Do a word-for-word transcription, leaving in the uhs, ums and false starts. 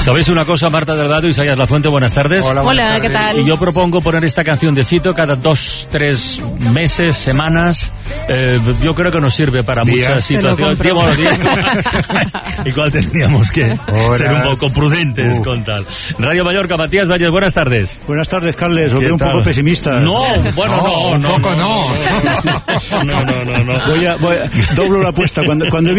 ¿Sabéis una cosa, Marta Delgado y Isaías Lafuente? Buenas tardes. Hola, buenas Hola, ¿qué tal? Y yo propongo poner esta canción de Fito cada dos, tres meses, semanas. Eh, yo creo que nos sirve para Días. muchas situaciones. Te lo Días, días, igual tendríamos que Horas. ser un poco prudentes Uh. con tal. Radio Mallorca, Matías Valles, buenas tardes. Buenas tardes, Carles. Os ¿Qué veo un tal? poco pesimista. No, bueno, no, no. un poco no. No, no, no, no. Voy a, voy a- doblo la apuesta. Cuando, cuando he